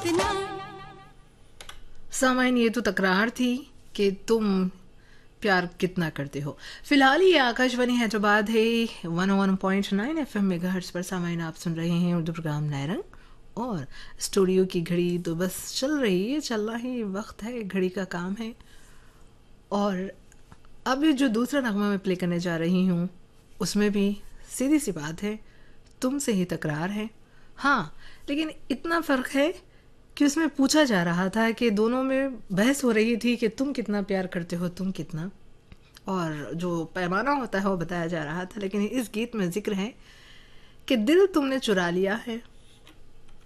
सामाइन ये तो तकरार थी कि तुम प्यार कितना करते हो। फिलहाल ये आकाशवाणी हैदराबाद है 101.9 FM मेगाहर्ट्ज़ पर सामाइन आप सुन रहे हैं उर्दू प्रोग्राम नए रंग। और स्टूडियो की घड़ी तो बस चल रही है, चलना ही वक्त है, घड़ी का काम है। और अब ये जो दूसरा नगमा मैं प्ले करने जा रही हूँ उसमें भी सीधी सी बात है, तुमसे ही तकरार है। हाँ, लेकिन इतना फ़र्क है कि उसमें पूछा जा रहा था कि दोनों में बहस हो रही थी कि तुम कितना प्यार करते हो, तुम कितना, और जो पैमाना होता है वो बताया जा रहा था। लेकिन इस गीत में जिक्र है कि दिल तुमने चुरा लिया है